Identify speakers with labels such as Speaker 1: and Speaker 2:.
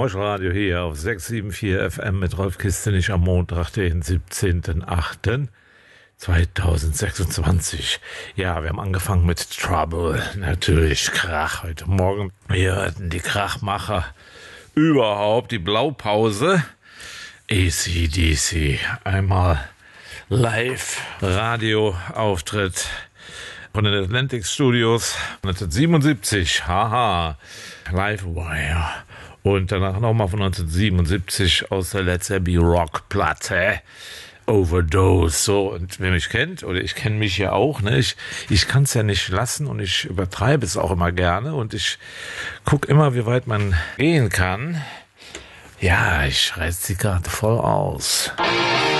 Speaker 1: Moschradio hier auf 674 FM mit Rolf Kistenich am Montag, den 17.08.2026. Ja, wir haben angefangen mit Trouble, natürlich Krach heute Morgen. Wir hörten die Krachmacher überhaupt, die Blaupause. AC/DC, einmal Live-Radio-Auftritt von den Atlantic Studios 1977, haha, Livewire. Und danach nochmal von 1977 aus der Let There Be Rock-Platte, Overdose. So, und wer mich kennt, oder ich kenne mich ja auch, ne? Ich kann es ja nicht lassen und ich übertreibe es auch immer gerne und ich gucke immer, wie weit man gehen kann. Ja, ich reiß die gerade voll aus.